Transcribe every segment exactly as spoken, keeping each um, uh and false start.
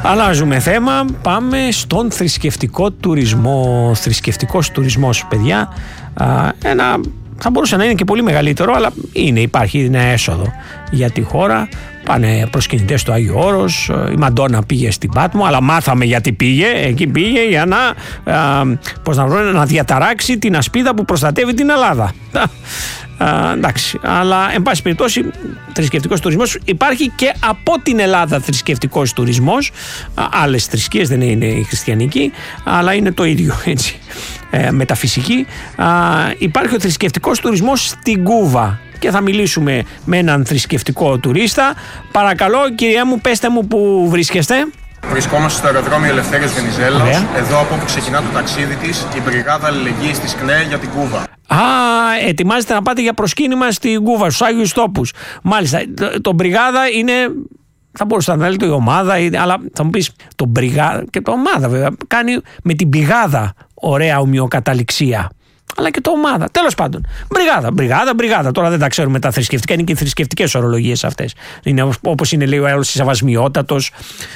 Αλλάζουμε θέμα, πάμε στον θρησκευτικό τουρισμό. Θρησκευτικός τουρισμός, παιδιά, ένα, θα μπορούσε να είναι και πολύ μεγαλύτερο, αλλά είναι, υπάρχει ένα έσοδο για τη χώρα. Πάνε προσκυνητές στο Άγιο Όρος, η Μαντόνα πήγε στην Πάτμο, αλλά μάθαμε γιατί πήγε. Εκεί πήγε για να, α, πώς να, βρω, να διαταράξει την ασπίδα που προστατεύει την Ελλάδα. Α, εντάξει, αλλά εν πάση περιπτώσει θρησκευτικός τουρισμός υπάρχει και από την Ελλάδα. Θρησκευτικός τουρισμός, α, άλλες θρησκείες, δεν είναι η χριστιανική, αλλά είναι το ίδιο, έτσι, ε, μεταφυσική. Α, υπάρχει ο θρησκευτικός τουρισμός στην Κούβα και θα μιλήσουμε με έναν θρησκευτικό τουρίστα. Παρακαλώ, κυρία μου, πέστε μου που βρίσκεστε. Βρισκόμαστε στο αεροδρόμιο Ελευθέριος Βενιζέλος, Ωραία. εδώ από όπου ξεκινά το ταξίδι της, η Μπριγάδα Αλληλεγγύης της ΚΝΕ για την Κούβα. Α, ετοιμάζετε να πάτε για προσκύνημα στην Κούβα, στους Άγιους Τόπους. Μάλιστα, το, το Μπριγάδα είναι, θα μπορούσα να λέτε η ομάδα, αλλά θα μου πεις το Μπριγάδα, και το ομάδα βέβαια, κάνει με την πηγάδα ωραία ομοιοκαταληξία. Αλλά και το ομάδα. Τέλος πάντων. Μπριγάδα, μπριγάδα, μπριγάδα. Τώρα δεν τα ξέρουμε τα θρησκευτικά, είναι και οι θρησκευτικές ορολογίες αυτές. Είναι όπως είναι, λέει ο άλλος, σεβασμιότατος,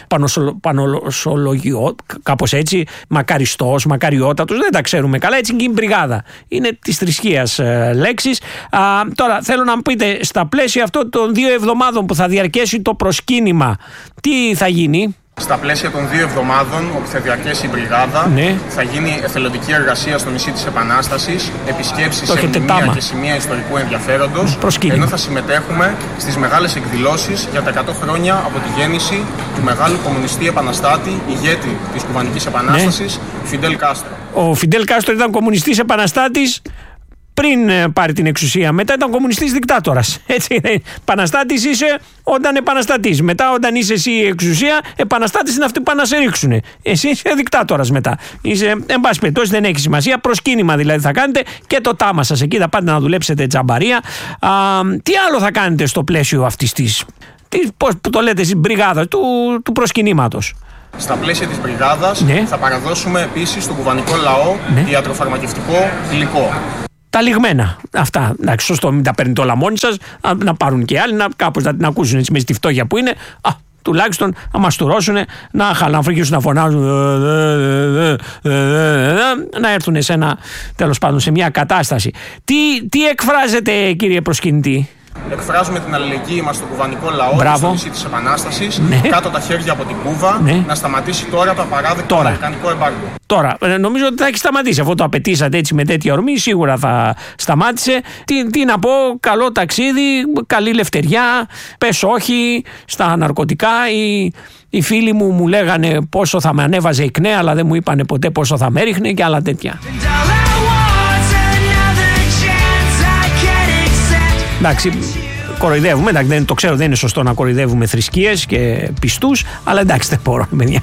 πανοσολογιό, κάπως έτσι, μακαριστός, μακαριότατος. Δεν τα ξέρουμε καλά. Έτσι και η μπριγάδα. Είναι της θρησκείας ε, λέξης. Α, τώρα θέλω να μου πείτε, στα πλαίσια αυτών των δύο εβδομάδων που θα διαρκέσει το προσκύνημα, τι θα γίνει? Στα πλαίσια των δύο εβδομάδων, όπου θα διαρκέσει η Μπριγάδα, ναι. θα γίνει εθελοντική εργασία στο νησί της Επανάστασης, επισκέψεις σε μνημεία και σημεία ιστορικού ενδιαφέροντος, ενώ θα συμμετέχουμε στις μεγάλες εκδηλώσεις για τα εκατό χρόνια από τη γέννηση του μεγάλου κομμουνιστή επαναστάτη, ηγέτη της Κουβανικής Επανάστασης, ναι. Φιντέλ Κάστρο. Ο Φιντέλ Κάστρο ήταν κομμουνιστής επαναστάτης πριν πάρει την εξουσία. Μετά ήταν κομμουνιστής δικτάτορας. Έτσι, επαναστάτης είσαι όταν επαναστατείς. Μετά, όταν είσαι εσύ η εξουσία, επαναστάτης είναι αυτοί που πάνε να σε ρίξουν. Εσύ είσαι δικτάτορας μετά. Είσαι, εν πάση περιπτώσει, δεν έχει σημασία. Προσκύνημα δηλαδή θα κάνετε και το τάμα σας. Εκεί θα πάτε να δουλέψετε τζαμπαρία. Α, τι άλλο θα κάνετε στο πλαίσιο αυτής της, πώς το λέτε εσείς, μπριγάδα του, του προσκυνήματος? Στα πλαίσια της Μπριγάδας, ναι. θα παραδώσουμε επίσης στον κουβανικό λαό ναι. ιατροφαρμακευτικό υλικό. Τα λιγμένα. Αυτά. Εντάξει, σωστό, μην τα παίρνετε όλα μόνοι σας. Να πάρουν και άλλοι, να, κάπως να την ακούσουν έτσι, με στη φτώχεια που είναι. Α, τουλάχιστον να μαστουρώσουν, να χαλανφρικήσουν, να φωνάζουν, να έρθουν σε ένα, τέλος πάντων, σε μια κατάσταση. Τι, τι εκφράζεται, κύριε προσκυνητή? Εκφράζουμε την αλληλεγγύη μας στο κουβανικό λαό, στο νησί της Επανάστασης, ναι. κάτω τα χέρια από την Κούβα, ναι. να σταματήσει τώρα το απαράδεκτο αμερικανικό εμπάργκο. Τώρα, νομίζω ότι θα έχει σταματήσει. Αφού το απαιτήσατε έτσι με τέτοια ορμή, σίγουρα θα σταμάτησε. Τι, τι να πω, καλό ταξίδι, καλή λευτεριά, πες όχι στα ναρκωτικά. Οι, οι φίλοι μου μου λέγανε πόσο θα με ανέβαζε η ΚΝΕ, αλλά δεν μου είπανε ποτέ πόσο θα με έριχνε και άλλα τέτοια. Εντάξει, κοροϊδεύουμε, εντάξει, δεν, το ξέρω, δεν είναι σωστό να κοροϊδεύουμε θρησκείες και πιστούς, αλλά εντάξει, δεν μπορώ, παιδιά.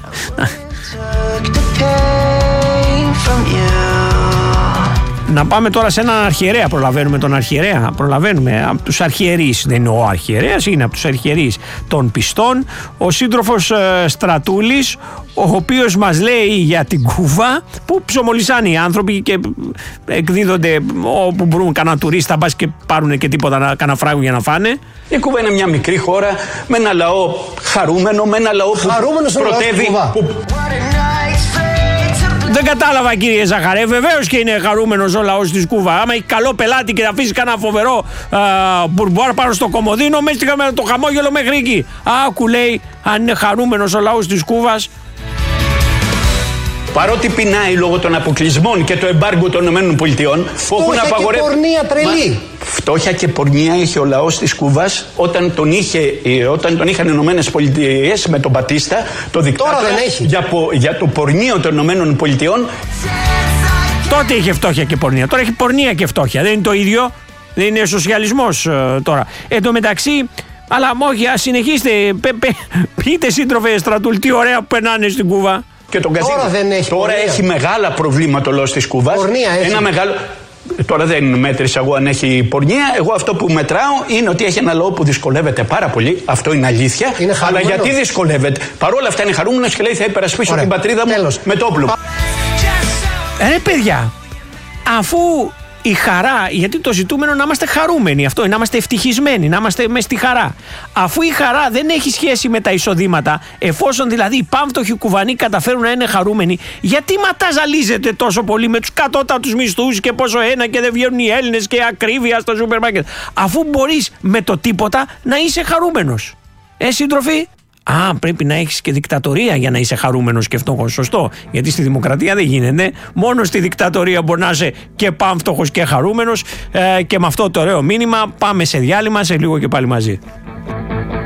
Να πάμε τώρα σε έναν αρχιερέα. Προλαβαίνουμε τον αρχιερέα. Προλαβαίνουμε από τους αρχιερείς. Δεν είναι ο αρχιερέας, είναι από τους αρχιερείς των πιστών. Ο σύντροφος ε, Στρατούλης, ο οποίος μας λέει για την Κούβα, που ψωμολισάνε οι άνθρωποι και εκδίδονται όπου μπορούν, κανένα τουρίστα, μπας και πάρουν και τίποτα, κανένα φράγο για να φάνε. Η Κούβα είναι μια μικρή χώρα με ένα λαό χαρούμενο, με ένα λαό που Χαρούμενος πρωτεύει. Δεν κατάλαβα, κύριε Ζαχαρέ. Βεβαίως και είναι χαρούμενος ο λαός της Κούβα. Άμα έχει καλό πελάτη και θα αφήσει κανένα φοβερό μπουρμπουάρ πάνω στο κομμωδίνο, μέσα με το χαμόγελο μέχρι εκεί. Άκου, λέει, αν είναι χαρούμενος ο λαός της Κούβας. Παρότι πεινάει λόγω των αποκλεισμών και του εμπάργκου των ΗΠΑ, έχουν απαγορεύσει. Πορνεία τρελή. Φτώχεια και πορνεία είχε ο λαός της Κούβας όταν τον, είχε, όταν τον είχαν οι Ηνωμένες Πολιτείες με τον Μπατίστα, το δικτάτορα, για, για το πορνείο των Ηνωμένων Πολιτειών. Τότε είχε φτώχεια και πορνεία. Τώρα έχει πορνεία και φτώχεια. Δεν είναι το ίδιο. Δεν είναι σοσιαλισμός ε, τώρα. Εν τω μεταξύ, αλλά όχι, ας συνεχίστε. Πε, πε, πείτε, σύντροφε Στρατούλ, τι ωραία που περνάνε στην Κούβα. Και τον τώρα δεν έχει Τώρα έχει μεγάλα προβλήματα ο λαός της Κούβας. Πορνεία έχει. Ένα μεγάλο... Τώρα δεν μέτρησα εγώ αν έχει πορνεία. Εγώ αυτό που μετράω είναι ότι έχει ένα λαό που δυσκολεύεται πάρα πολύ. Αυτό είναι αλήθεια. Είναι αλλά γιατί δυσκολεύεται? Παρόλα αυτά είναι χαρούμενος και λέει θα υπερασπίσω την πατρίδα μου. Τέλος. Με το όπλο. Ε, ρε παιδιά, αφού η χαρά, γιατί το ζητούμενο να είμαστε χαρούμενοι, αυτό, να είμαστε ευτυχισμένοι, να είμαστε μες στη χαρά. Αφού η χαρά δεν έχει σχέση με τα εισοδήματα, εφόσον δηλαδή οι πάμφτωχοι κουβανοί καταφέρουν να είναι χαρούμενοι, γιατί ματαζαλίζετε τόσο πολύ με τους κατώτατους μισθούς και πόσο ένα και δεν βγαίνουν οι Έλληνες και ακρίβεια στο σούπερ μάρκετ, αφού μπορείς με το τίποτα να είσαι χαρούμενος. Ε, σύντροφοι. Α, πρέπει να έχεις και δικτατορία για να είσαι χαρούμενος και φτωχός. Σωστό. Γιατί στη δημοκρατία δεν γίνεται. Μόνο στη δικτατορία μπορεί να είσαι και πάμφτωχος και χαρούμενος. Ε, και με αυτό το ωραίο μήνυμα πάμε σε διάλειμμα, σε λίγο και πάλι μαζί.